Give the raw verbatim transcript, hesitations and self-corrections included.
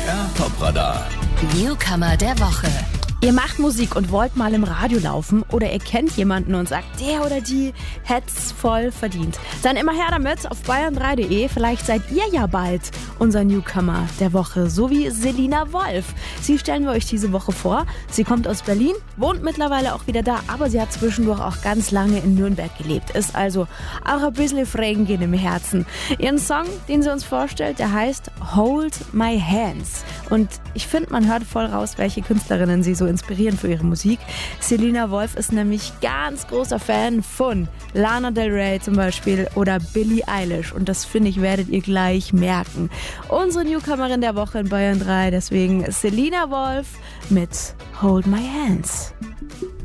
R Top-Radar. Newcomer der Woche. Ihr macht Musik und wollt mal im Radio laufen oder ihr kennt jemanden und sagt, der oder die hätt's voll verdient. Dann immer her damit auf bayern drei punkt de. Vielleicht seid ihr ja bald unser Newcomer der Woche, so wie Selina Wolf. Sie stellen wir euch diese Woche vor. Sie kommt aus Berlin, wohnt mittlerweile auch wieder da, aber sie hat zwischendurch auch ganz lange in Nürnberg gelebt. Ist also auch ein bisschen Frängin im Herzen. Ihren Song, den sie uns vorstellt, der heißt Hold My Hands. Und ich finde, man hört voll raus, welche Künstlerinnen sie so inspirieren für ihre Musik. Selina Wolf ist nämlich ganz großer Fan von Lana Del Rey zum Beispiel oder Billie Eilish. Und das, finde ich, werdet ihr gleich merken. Unsere Newcomerin der Woche in Bayern drei, deswegen Selina Wolf mit Hold My Hands.